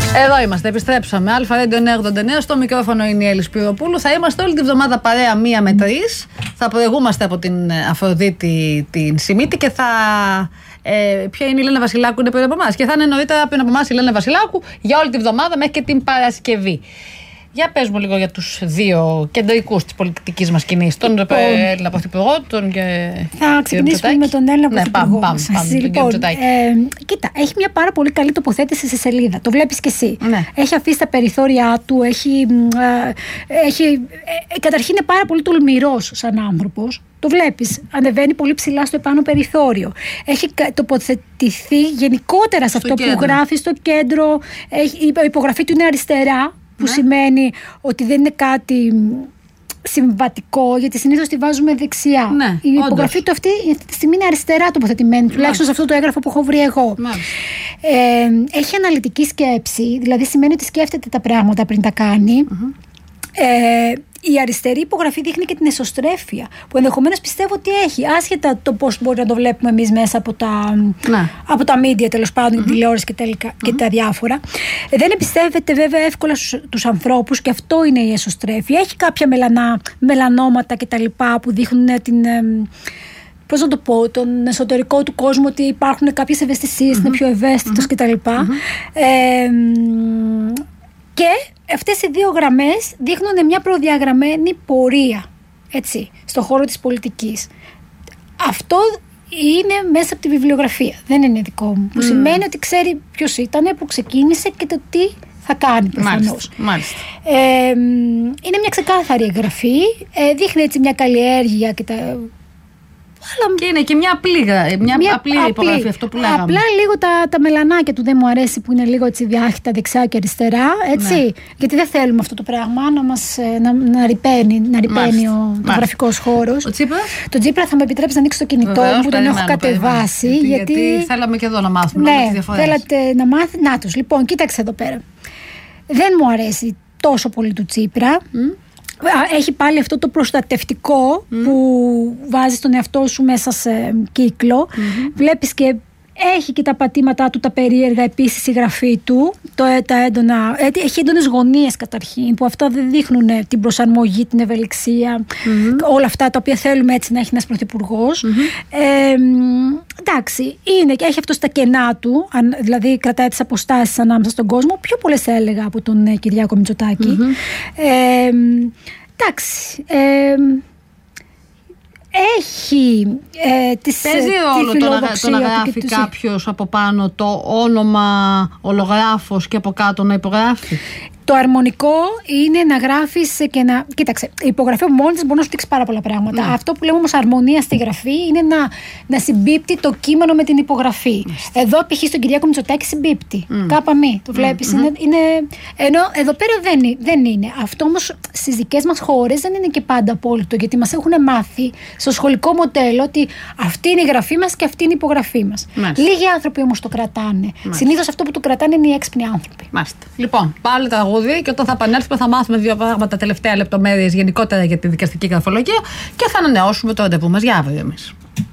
Εδώ είμαστε, επιστρέψαμε. Α8989, στο μικρόφωνο είναι η Έλλη Σπυροπούλου. Θα είμαστε όλη τη βδομάδα παρέα 1 με 3. Θα προηγούμαστε από την Αφροδίτη την Σιμίτη και θα. Ποια είναι η Λένα Βασιλάκου, είναι πριν από εμάς. Και θα είναι νωρίτερα πριν από εμάς η Λένα Βασιλάκου για όλη τη βδομάδα μέχρι και την Παρασκευή. Για πες μου λίγο για τους δύο κεντρικούς της πολιτικής μας σκηνής, τον Έλληνα Πρωθυπουργό, θα ξεκινήσουμε με τον Έλληνα Πρωθυπουργό. Λοιπόν, κοίτα, έχει μια πάρα πολύ καλή τοποθέτηση σε σελίδα. Το βλέπεις κι εσύ. Ναι. Έχει αφήσει τα περιθώρια του, καταρχήν είναι πάρα πολύ τολμηρός σαν άνθρωπος. Το βλέπεις, ανεβαίνει πολύ ψηλά στο επάνω περιθώριο. Έχει τοποθετηθεί γενικότερα σε αυτό που γράφει στο κέντρο. Η υπογραφή του είναι αριστερά. Που σημαίνει ότι δεν είναι κάτι συμβατικό, γιατί συνήθως τη βάζουμε δεξιά. Ναι, η υπογραφή του αυτή τη στιγμή είναι αριστερά τοποθετημένη, τουλάχιστον σε αυτό το έγγραφο που έχω βρει εγώ. Έχει αναλυτική σκέψη, δηλαδή σημαίνει ότι σκέφτεται τα πράγματα πριν τα κάνει. Η αριστερή υπογραφή δείχνει και την εσωστρέφεια, που ενδεχομένως πιστεύω ότι έχει, άσχετα το πώς μπορεί να το βλέπουμε εμείς μέσα από τα media, τέλος πάντων, την τηλεόραση και τα διάφορα. Δεν εμπιστεύεται βέβαια εύκολα τους ανθρώπους, και αυτό είναι η εσωστρέφεια. Έχει κάποια μελανόματα κτλ. Που δείχνουν πώς να το πω, τον εσωτερικό του κόσμου, ότι υπάρχουν κάποιες ευαισθησίες, είναι πιο ευαίσθητος κτλ. Και αυτές οι δύο γραμμές δείχνουν μια προδιαγραμμένη πορεία, έτσι, στον χώρο της πολιτικής. Αυτό είναι μέσα από τη βιβλιογραφία, δεν είναι δικό μου. Που σημαίνει ότι ξέρει ποιος ήταν, που ξεκίνησε και το τι θα κάνει προφανώς. Μάλιστα. Είναι μια ξεκάθαρη εγγραφή, δείχνει έτσι μια καλλιέργεια και και είναι και μια απλή υπογραφή, αυτό που λέγαμε. Απλά λίγο τα μελανάκια του δεν μου αρέσει, που είναι λίγο έτσι διάχυτα δεξιά και αριστερά, έτσι. Ναι. Γιατί δεν θέλουμε αυτό το πράγμα να ρυπαίνει ο γραφικός χώρος. Το Τσίπρα θα με επιτρέψει να ανοίξει το κινητό μου, που τον έχω κατεβάσει. Γιατί θέλαμε και εδώ να μάθουμε τις διαφορές. Θέλατε να μάθετε. Να τους. Λοιπόν, κοίταξε εδώ πέρα. Δεν μου αρέσει τόσο πολύ του Τσίπρα. Έχει πάλι αυτό το προστατευτικό που βάζει τον εαυτό σου μέσα σε κύκλο. Βλέπεις και έχει και τα πατήματά του τα περίεργα, επίσης η γραφή του, τα έντονα, έχει έντονες γωνίες καταρχήν, που αυτά δεν δείχνουν την προσαρμογή, την ευελιξία, όλα αυτά τα οποία θέλουμε έτσι να έχει ένας πρωθυπουργός. Εντάξει, έχει αυτό στα κενά του, δηλαδή κρατάει τις αποστάσεις ανάμεσα στον κόσμο, πιο πολλές έλεγα από τον Κυριάκο Μητσοτάκη. Εντάξει, έχει παίζει ρόλο το να γράφει κάποιος από πάνω το όνομα ολογράφος και από κάτω να υπογράφει. Το αρμονικό είναι να γράφεις και να. Κοίταξε, η υπογραφή από μόνη της μπορεί να σου δείξει πάρα πολλά πράγματα. Αυτό που λέμε όμως αρμονία στη γραφή είναι να συμπίπτει το κείμενο με την υπογραφή. Εδώ, π.χ. στον Κυριάκο Μητσοτάκη συμπίπτει. Κάπαμη, το βλέπεις. Ενώ εδώ πέρα δεν είναι. Αυτό όμως στις δικές μας χώρες δεν είναι και πάντα απόλυτο, γιατί μας έχουν μάθει στο σχολικό μοντέλο ότι αυτή είναι η γραφή μας και αυτή είναι η υπογραφή μας. Λίγοι άνθρωποι όμως το κρατάνε. Συνήθως αυτό που το κρατάνε είναι οι έξυπνοι άνθρωποι. Λοιπόν, πάλι τραγούδι, και όταν θα επανέλθουμε θα μάθουμε δύο πράγματα, τελευταία λεπτομέρειες γενικότερα για τη δικαστική γραφολογία, και θα ανανεώσουμε το ραντεβού μας για αύριο εμείς.